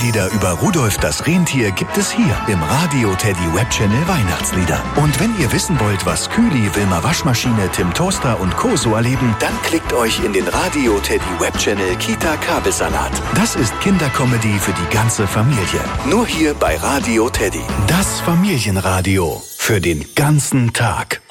Kinderlieder über Rudolf das Rentier gibt es hier im Radio Teddy Webchannel Weihnachtslieder. Und wenn ihr wissen wollt, was Kühli, Wilma Waschmaschine, Tim Toaster und Co. so erleben, dann klickt euch in den Radio Teddy Webchannel Kita Kabelsalat. Das ist Kindercomedy für die ganze Familie. Nur hier bei Radio Teddy. Das Familienradio für den ganzen Tag.